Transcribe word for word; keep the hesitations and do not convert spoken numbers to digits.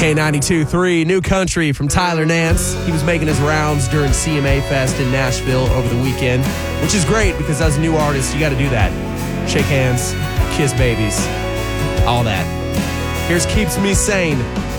K ninety-two three, New Country from Tyler Nance. He was making his rounds during C M A Fest in Nashville over the weekend, which is great because as a new artist, you got to do that. Shake hands, kiss babies, all that. Here's Keeps Me Sane.